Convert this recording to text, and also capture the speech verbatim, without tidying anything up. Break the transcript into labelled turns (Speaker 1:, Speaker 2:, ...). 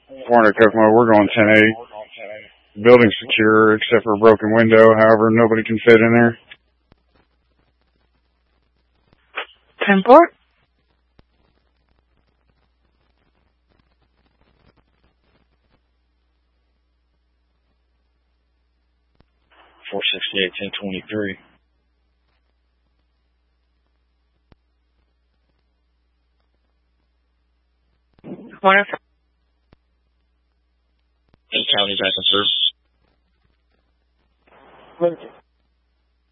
Speaker 1: four hundred Kokomo, we're going ten eight. Building secure except for a broken window. However, nobody can fit in there.
Speaker 2: ten four.
Speaker 3: four sixty-eight, ten twenty-three.
Speaker 2: Corner.
Speaker 3: Eight county back and serve.